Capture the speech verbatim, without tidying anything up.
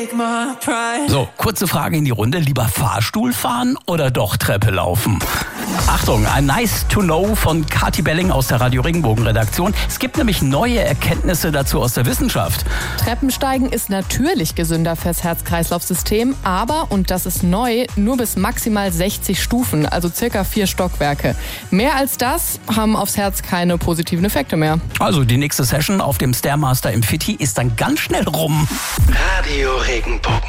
So, kurze Frage in die Runde. Lieber Fahrstuhl fahren oder doch Treppe laufen? Achtung, ein Nice to Know von Kati Belling aus der Radio Regenbogen Redaktion. Es gibt nämlich neue Erkenntnisse dazu aus der Wissenschaft. Treppensteigen ist natürlich gesünder fürs Herz-Kreislauf-System, aber, und das ist neu, nur bis maximal sechzig Stufen, also circa vier Stockwerke. Mehr als das haben aufs Herz keine positiven Effekte mehr. Also die nächste Session auf dem Stairmaster im Fitti ist dann ganz schnell rum. Radio Regenbogen.